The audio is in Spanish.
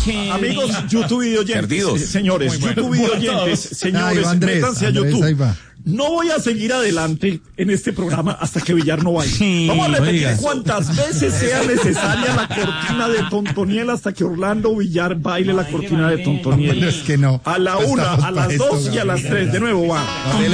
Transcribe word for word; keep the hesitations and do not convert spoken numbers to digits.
que... Amigos, YouTube y oyentes, Perdidos. señores, Muy bueno. YouTube y Bueno, oyentes, todos. señores, Ahí va Andrés, métanse a Andrés, YouTube. ahí va. No voy a seguir adelante en este programa hasta que Villar no vaya. Sí, Vamos a repetir oiga. cuantas veces sea necesaria la cortina de Tontoniel hasta que Orlando Villar baile la cortina de Tontoniel. Es que no. A la No una, estamos a las para esto, dos y a las Gabriel. tres. De nuevo va.